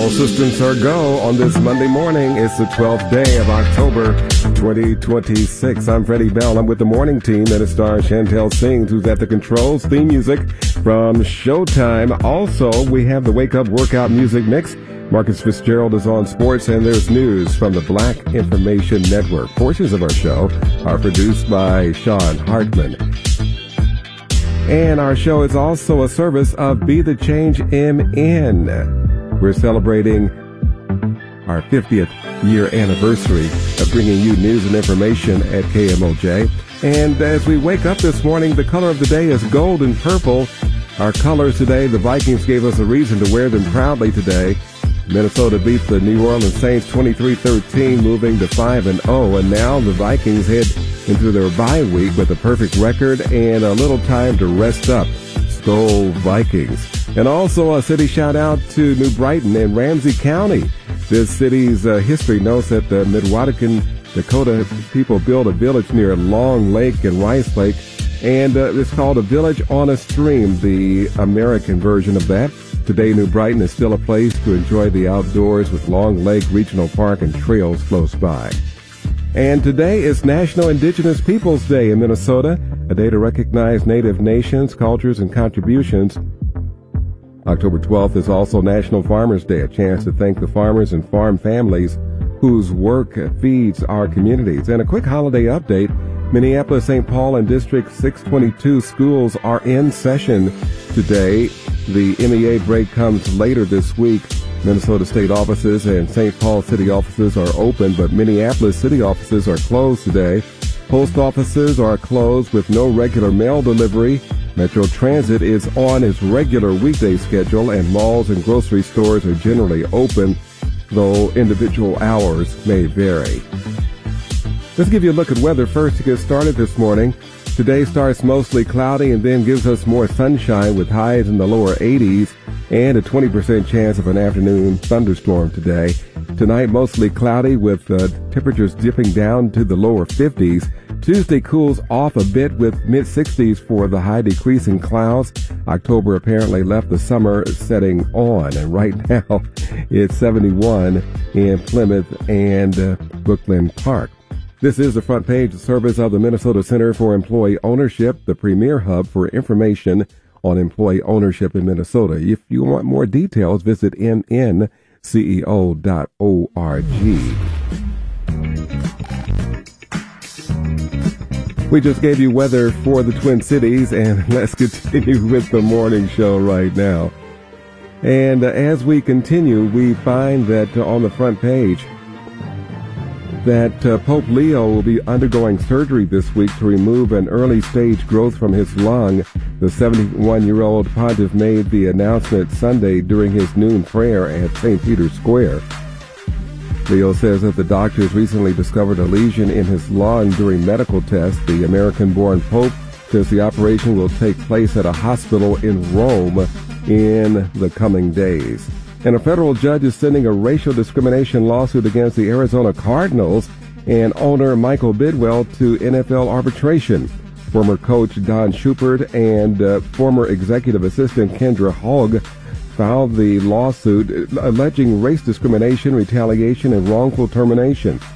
All systems are go on this Monday morning. It's the 12th day of October 2026. I'm Freddie Bell. I'm with the morning team and it stars Chantel Sings, who's at the controls. Theme music from Showtime. Also, we have the Wake Up Workout Music Mix. Marcus Fitzgerald is on sports, and there's news from the Black Information Network. Portions of our show are produced by Sean Hartman. And our show is also a service of Be the Change MN. We're celebrating our 50th year anniversary of bringing you news and information at KMOJ. And as we wake up this morning, the color of the day is gold and purple. Our colors today, the Vikings gave us a reason to wear them proudly today. Minnesota beat the New Orleans Saints 23-13, moving to 5-0. And now the Vikings head into their bye week with a perfect record and a little time to rest up. Skol Vikings. And also a city shout out to New Brighton in Ramsey County. This city's history notes that the Midwaudecan Dakota people built a village near Long Lake and Rice Lake, and it's called a village on a stream, the American version of that. Today, New Brighton is still a place to enjoy the outdoors with Long Lake Regional Park and trails close by. And today is National Indigenous Peoples Day in Minnesota, a day to recognize Native nations, cultures, and contributions. October 12th is also National Farmers Day, a chance to thank the farmers and farm families whose work feeds our communities. And a quick holiday update, Minneapolis, St. Paul, and District 622 schools are in session today. The MEA break comes later this week. Minnesota state offices and St. Paul city offices are open, but Minneapolis city offices are closed today. Post offices are closed with no regular mail delivery. Metro Transit is on its regular weekday schedule, and malls and grocery stores are generally open, though individual hours may vary. Let's give you a look at weather first to get started this morning. Today starts mostly cloudy and then gives us more sunshine with highs in the lower 80s and a 20% chance of an afternoon thunderstorm today. Tonight mostly cloudy with temperatures dipping down to the lower 50s. Tuesday cools off a bit with mid-60s for the high decreasing clouds. October apparently left the summer setting on, and right now it's 71 in Plymouth and Brooklyn Park. This is the front page service of the Minnesota Center for Employee Ownership, the premier hub for information on employee ownership in Minnesota. If you want more details, visit mnceo.org. We just gave you weather for the Twin Cities, and let's continue with the morning show right now. And as we continue, we find that on the front page that Pope Leo will be undergoing surgery this week to remove an early-stage growth from his lung. The 71-year-old pontiff made the announcement Sunday during his noon prayer at St. Peter's Square. Leo says that the doctors recently discovered a lesion in his lung during medical tests. The American-born Pope says the operation will take place at a hospital in Rome in the coming days. And a federal judge is sending a racial discrimination lawsuit against the Arizona Cardinals and owner Michael Bidwell to NFL arbitration. Former coach Don Shupert and former executive assistant Kendra Hogg filed the lawsuit alleging race discrimination, retaliation, and wrongful termination.